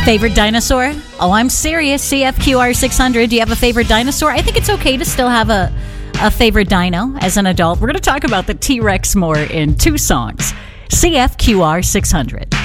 Favorite dinosaur? Oh, I'm serious. CFQR 600. Do you have a favorite dinosaur? I think it's okay to still have a favorite dino as an adult. We're going to talk about the T-Rex more in 2 songs. CFQR 600.